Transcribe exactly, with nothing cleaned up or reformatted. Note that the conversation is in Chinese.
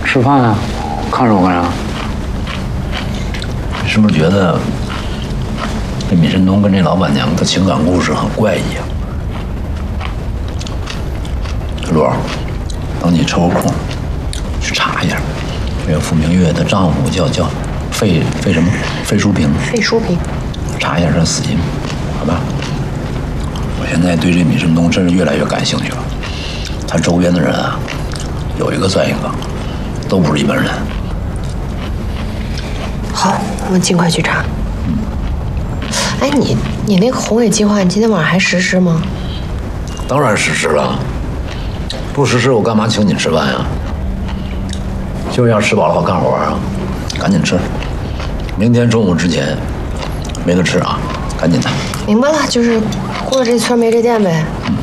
吃饭啊，看着我干啥？ 是不是觉得这闵振东跟这老板娘的情感故事很怪异啊？罗，等你抽个空去查一下，这个傅明月的丈夫叫叫费费什么？费淑平。 费淑平。 查一下这死因，好吧？我现在对这闵振东真是越来越感兴趣了。他周边的人啊，有一个算一个，都不是一般人。 好，我们尽快去查。嗯。哎，你你那个宏伟计划，你今天晚上还实施吗？ 当然实施了。不实施我干嘛请你吃饭呀？就是要吃饱了好干活啊！赶紧吃，明天中午之前没得吃啊！赶紧的。 明白了，就是过了这村没这店呗。 嗯